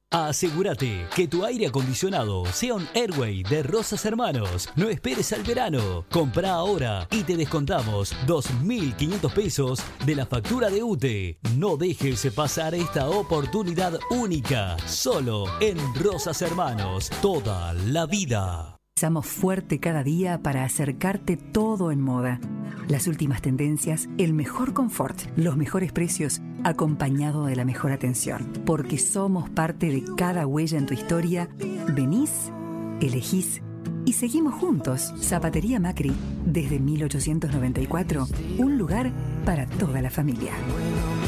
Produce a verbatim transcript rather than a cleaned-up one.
Asegúrate que tu aire acondicionado sea un Airway de Rosas Hermanos. No esperes al verano. Comprá ahora y te descontamos dos mil quinientos pesos de la factura de U T E. No dejes pasar esta oportunidad única. Solo en Rosas Hermanos. Toda la vida. Somos fuerte cada día para acercarte todo en moda. Las últimas tendencias, el mejor confort, los mejores precios, acompañado de la mejor atención. Porque somos parte de cada huella en tu historia. Venís, elegís y seguimos juntos. Zapatería Macri, desde mil ochocientos noventa y cuatro, un lugar para toda la familia.